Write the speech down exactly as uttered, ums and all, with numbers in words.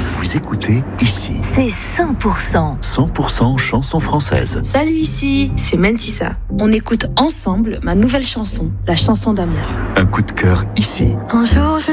Vous écoutez ici. C'est cent pour cent. cent pour cent chansons françaises. Salut, ici, c'est Mentissa. On écoute ensemble ma nouvelle chanson, la chanson d'amour. Un coup de cœur ici. Un jour, je